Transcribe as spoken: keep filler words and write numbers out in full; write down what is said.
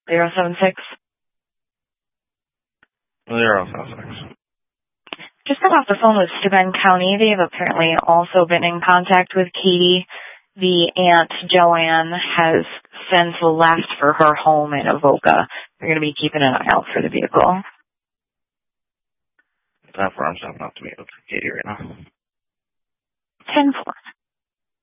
zero seven six. zero seven six. Just got off the phone with Steuben County. They have apparently also been in contact with Katie. The aunt, Joanne, has since left for her home in Avoca. They're going to be keeping an eye out for the vehicle. That farm's not to meet with Katie right now. ten four.